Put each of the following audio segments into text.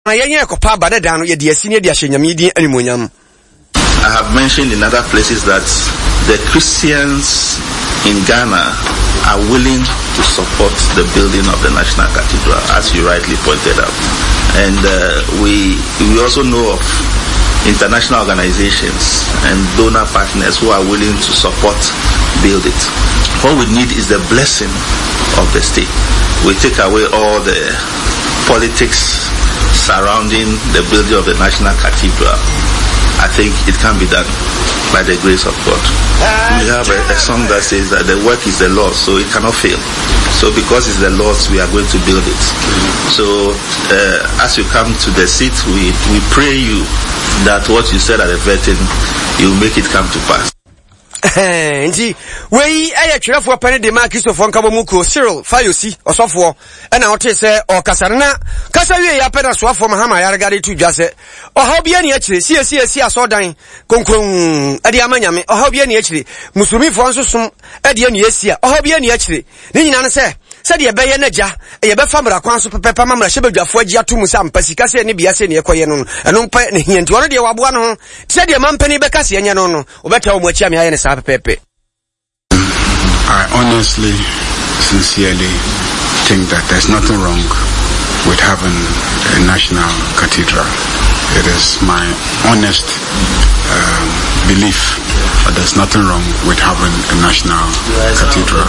I have mentioned in other places that the Christians in Ghana are willing to support the building of the National Cathedral, as you rightly pointed out. And we also know of international organizations and donor partners who are willing to support build it. What we need is the blessing of the state. We take away all the politics surrounding the building of the National Cathedral. I think it can be done by the grace of God. We have a song that says that the work is the Lord's, so it cannot fail. So because it's the Lord's, we are going to build it. So as you come to the seat, we pray you that what you said at the vetting, you make it come to pass. Nti we ayatwerefo pane de ma Christopher Nkabomuko Cyril Fayosi osofo na wote se o kasarna kasa wie ya peda soafo Mahama Yargade tu dwase o ha bia ne akire sie asodan konkron ade amanyame o ha bia ne akire musumifo nsosom ade anu asia o ha bia ne akire ni nyina ne se said ye beye naja ye be famra kwan so pepepa mamra hyebadwafo agi atomu sa mpasika se ne bia se ne ekoye no eno mpa ne hienti ono de waboa no said ye mampani be kase enya no obeta wo mochi am haye ne sa pepepe. I honestly, sincerely think that there's nothing wrong with having a national cathedral. It is my honest belief that there's nothing wrong with having a national cathedral.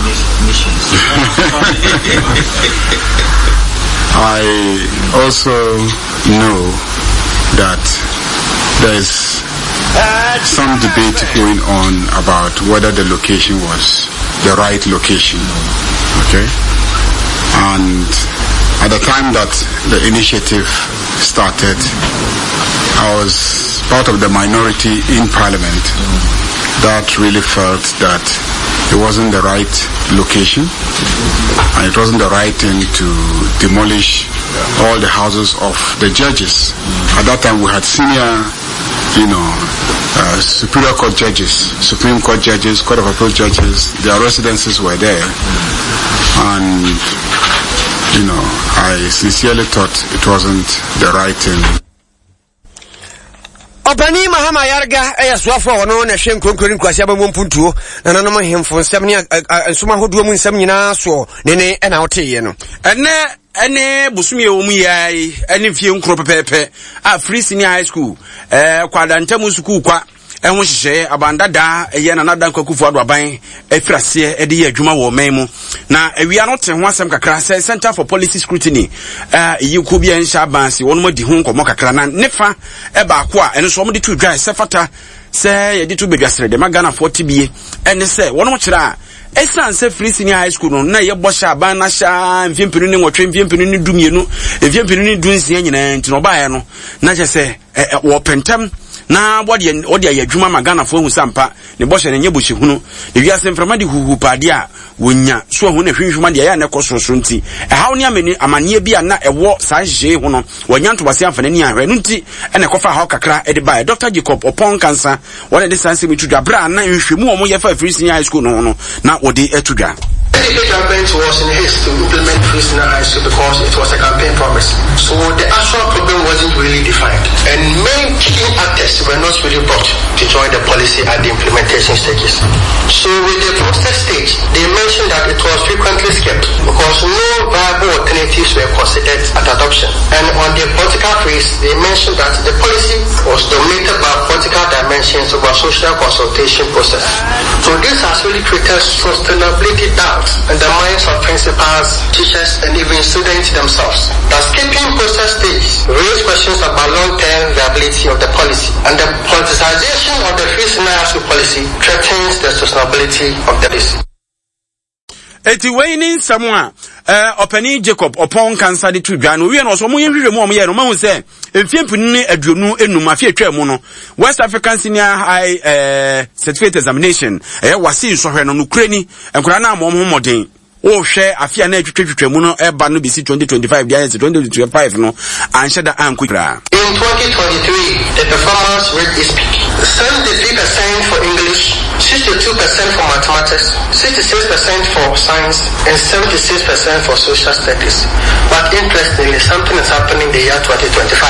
I also know that there's some debate going on about whether the location was the right location. Okay? And at the time that the initiative started, I was part of the minority in Parliament that really felt that it wasn't the right location and it wasn't the right thing to demolish all the houses of the judges. At that time we had senior, Superior Court judges, Supreme Court judges, Court of Appeal judges, their residences were there. And, I sincerely thought it wasn't the right thing. Opani Mahama Yarga swafo wono na hwe nkronkron kwasi abampuntuo na nanom hemfo nsem ne nsoma hodo mu nsem nyina so ne na woteye no ene busumi ewo mu yai ene fie nkro pepepe a Free Senior High School kwadantamu school kwa ehun hihye abandada eye na nadan kwakufu adoaban efrase ede ye adwuma wo memu na ewia no te ho asem kakra se Center for Policy Scrutiny yiku bia nsha bansi wonu madi hu nkomo kakra na nefa ba ko a eno so mo de tu dwan se fata se ye de tu bedwasere de magana 40 bie ene se wonu kire a esan se Free Senior High School no na ye bosha aban na sha mfimpinu ni nwotwe mfimpinu ni dumienu mfimpinu ni dunsia nyina ntino baaye no na je se wo pentem na odi ayadwuma magana fo hu sampa ne boshe ne nyebuchi hunu ewiase mframa di huhu pade a wonya so hu na hwinhwuma de ya ne kososo nti hawo ne amanie bia na ewo sa hye hu no wonya ntobase amfane ni ahwe no nti ene kofa hawo kakra ede bae Dr. Jacob Opon Kansa wona de sanse mitudwa bra na nhwemu omo ye fa Free Senior High School no na odi etudwa. The government was in haste to implement Free Senior High School because it was a campaign promise. So the actual problem wasn't really defined. And many key actors were not really brought to join the policy at the implementation stages. So with the process stage, they mentioned that it was frequently skipped because no viable alternatives were considered at adoption. And on the political phase, they mentioned that the policy was dominated by political dimensions over social consultation process. So this has really created sustainability doubt in the minds of principals, teachers, and even students themselves. The skipping process stage raised questions about long-term viability of the policy, and the politicization of the Free Senior High School policy threatens the sustainability of the policy. Eti weini samwa Opani Jacob Opon Kansa de tudwa no wie no so mo yehwehwe mo ye no ma hu se emfiempinu ne aduonu enum afie atwa mu no West African Senior High Certificate Examination wasi nsohwe no nukreni enkura na mo moden o hwe afia na twetwetwetwemu no eba no bisi 2025 dia 2025 no anhye da ankura. In 2023, the performance rate is peak. 73% for English, 62% for mathematics, 66% for science, and 76% for social studies. But interestingly, something is happening in the year 2025.